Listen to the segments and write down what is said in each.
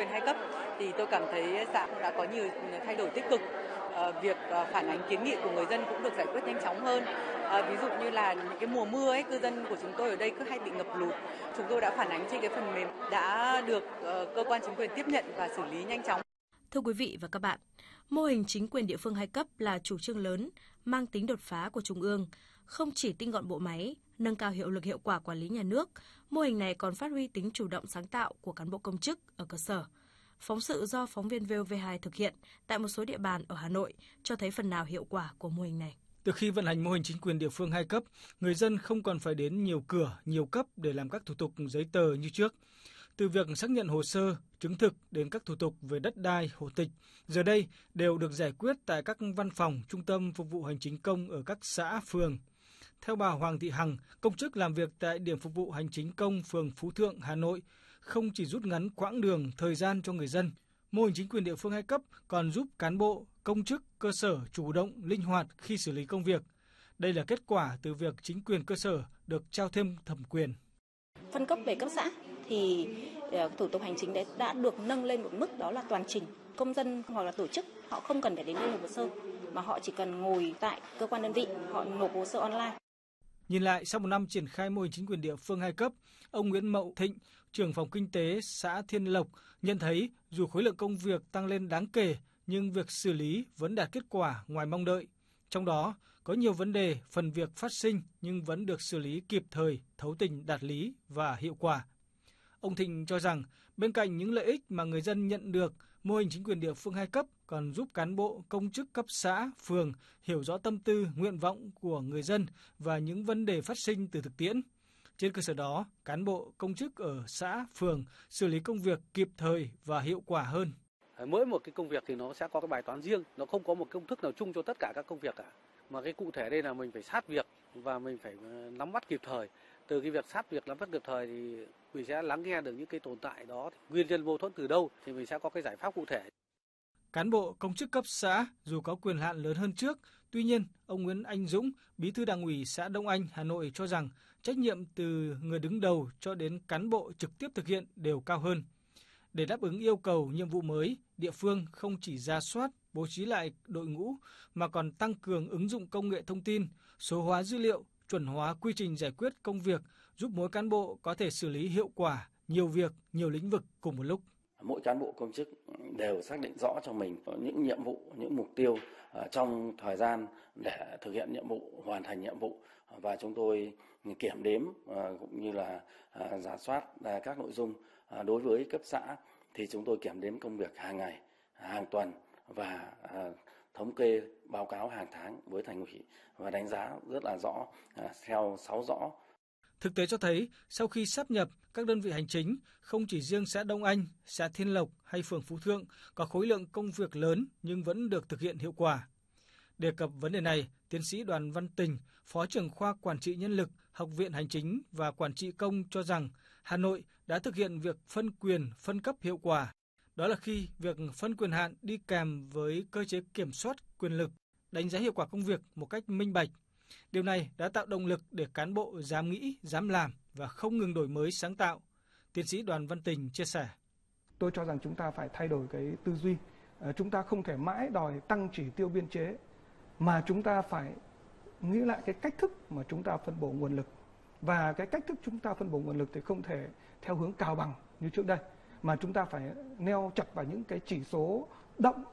quyền hai cấp thì tôi cảm thấy xã cũng đã có nhiều thay đổi tích cực. Việc phản ánh kiến nghị của người dân cũng được giải quyết nhanh chóng hơn. Ví dụ như là những cái mùa mưa ấy, cư dân của chúng tôi ở đây cứ hay bị ngập lụt. Chúng tôi đã phản ánh trên cái phần mềm đã được cơ quan chính quyền tiếp nhận và xử lý nhanh chóng. Thưa quý vị và các bạn, mô hình chính quyền địa phương hai cấp là chủ trương lớn, mang tính đột phá của Trung ương. Không chỉ tinh gọn bộ máy, nâng cao hiệu lực hiệu quả quản lý nhà nước, mô hình này còn phát huy tính chủ động sáng tạo của cán bộ công chức ở cơ sở. Phóng sự do phóng viên VOV2 thực hiện tại một số địa bàn ở Hà Nội cho thấy phần nào hiệu quả của mô hình này. Từ khi vận hành mô hình chính quyền địa phương hai cấp, người dân không còn phải đến nhiều cửa, nhiều cấp để làm các thủ tục giấy tờ như trước. Từ việc xác nhận hồ sơ, chứng thực đến các thủ tục về đất đai, hộ tịch, giờ đây đều được giải quyết tại các văn phòng, trung tâm phục vụ hành chính công ở các xã, phường. Theo bà Hoàng Thị Hằng, công chức làm việc tại điểm phục vụ hành chính công phường Phú Thượng, Hà Nội, không chỉ rút ngắn quãng đường, thời gian cho người dân, mô hình chính quyền địa phương hai cấp còn giúp cán bộ, công chức, cơ sở chủ động, linh hoạt khi xử lý công việc. Đây là kết quả từ việc chính quyền cơ sở được trao thêm thẩm quyền. Phân cấp về cấp xã thì thủ tục hành chính đấy đã được nâng lên một mức đó là toàn trình. Công dân hoặc là tổ chức họ không cần phải đến đây nộp hồ sơ mà họ chỉ cần ngồi tại cơ quan đơn vị, họ nộp hồ sơ online. Nhìn lại sau một năm triển khai mô hình chính quyền địa phương hai cấp, ông Nguyễn Mậu Thịnh, trưởng phòng kinh tế xã Thiên Lộc nhận thấy dù khối lượng công việc tăng lên đáng kể nhưng việc xử lý vẫn đạt kết quả ngoài mong đợi. Trong đó có nhiều vấn đề, phần việc phát sinh nhưng vẫn được xử lý kịp thời, thấu tình đạt lý và hiệu quả. Ông Thịnh cho rằng bên cạnh những lợi ích mà người dân nhận được, mô hình chính quyền địa phương hai cấp còn giúp cán bộ, công chức cấp xã, phường hiểu rõ tâm tư, nguyện vọng của người dân và những vấn đề phát sinh từ thực tiễn. Trên cơ sở đó, cán bộ, công chức ở xã, phường xử lý công việc kịp thời và hiệu quả hơn. Mỗi một cái công việc thì nó sẽ có cái bài toán riêng, nó không có một công thức nào chung cho tất cả các công việc cả. Mà cái cụ thể đây là mình phải sát việc và mình phải nắm bắt kịp thời. Từ cái việc sát việc nắm bắt kịp thời thì mình sẽ lắng nghe được những cái tồn tại đó, nguyên nhân mâu thuẫn từ đâu thì mình sẽ có cái giải pháp cụ thể. Cán bộ công chức cấp xã dù có quyền hạn lớn hơn trước, tuy nhiên ông Nguyễn Anh Dũng, Bí thư Đảng ủy xã Đông Anh, Hà Nội cho rằng trách nhiệm từ người đứng đầu cho đến cán bộ trực tiếp thực hiện đều cao hơn. Để đáp ứng yêu cầu nhiệm vụ mới, địa phương không chỉ rà soát, bố trí lại đội ngũ mà còn tăng cường ứng dụng công nghệ thông tin, số hóa dữ liệu, chuẩn hóa quy trình giải quyết công việc, giúp mỗi cán bộ có thể xử lý hiệu quả nhiều việc, nhiều lĩnh vực cùng một lúc. Mỗi cán bộ công chức đều xác định rõ cho mình những nhiệm vụ, những mục tiêu trong thời gian để thực hiện nhiệm vụ, hoàn thành nhiệm vụ, và chúng tôi kiểm đếm cũng như là rà soát các nội dung. Đối với cấp xã thì chúng tôi kiểm đếm công việc hàng ngày, hàng tuần và thống kê báo cáo hàng tháng với Thành ủy và đánh giá rất là rõ theo 6 rõ. Thực tế cho thấy, sau khi sáp nhập các đơn vị hành chính, không chỉ riêng xã Đông Anh, xã Thiên Lộc hay phường Phú Thượng có khối lượng công việc lớn nhưng vẫn được thực hiện hiệu quả. Đề cập vấn đề này, tiến sĩ Đoàn Văn Tình, Phó trưởng khoa Quản trị Nhân lực, Học viện Hành chính và Quản trị Công cho rằng Hà Nội đã thực hiện việc phân quyền, phân cấp hiệu quả. Đó là khi việc phân quyền hạn đi kèm với cơ chế kiểm soát quyền lực, đánh giá hiệu quả công việc một cách minh bạch. Điều này đã tạo động lực để cán bộ dám nghĩ, dám làm và không ngừng đổi mới sáng tạo. Tiến sĩ Đoàn Văn Tình chia sẻ. Tôi cho rằng chúng ta phải thay đổi cái tư duy. Chúng ta không thể mãi đòi tăng chỉ tiêu biên chế, mà chúng ta phải nghĩ lại cái cách thức mà chúng ta phân bổ nguồn lực. Và cái cách thức chúng ta phân bổ nguồn lực thì không thể theo hướng cào bằng như trước đây, mà chúng ta phải neo chặt vào những cái chỉ số động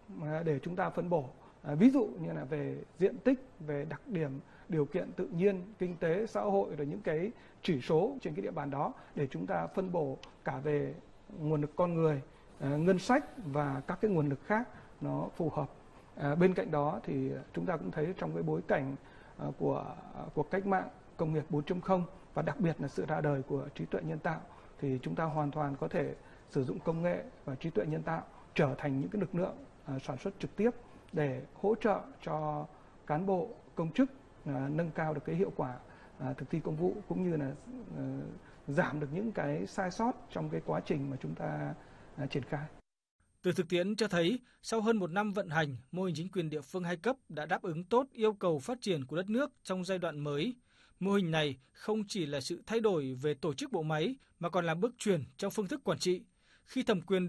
để chúng ta phân bổ. Ví dụ như là về diện tích, về đặc điểm, điều kiện tự nhiên, kinh tế, xã hội, rồi những cái chỉ số trên cái địa bàn đó để chúng ta phân bổ cả về nguồn lực con người, ngân sách và các cái nguồn lực khác nó phù hợp. Bên cạnh đó thì chúng ta cũng thấy trong cái bối cảnh của cuộc cách mạng công nghiệp 4.0 và đặc biệt là sự ra đời của trí tuệ nhân tạo thì chúng ta hoàn toàn có thể sử dụng công nghệ và trí tuệ nhân tạo trở thành những cái lực lượng sản xuất trực tiếp để hỗ trợ cho cán bộ công chức nâng cao được cái hiệu quả thực thi công vụ cũng như là giảm được những cái sai sót trong cái quá trình mà chúng ta triển khai. Từ thực tiễn cho thấy, sau hơn một năm vận hành, mô hình chính quyền địa phương hai cấp đã đáp ứng tốt yêu cầu phát triển của đất nước trong giai đoạn mới. Mô hình này không chỉ là sự thay đổi về tổ chức bộ máy mà còn là bước chuyển trong phương thức quản trị. Khi thẩm quyền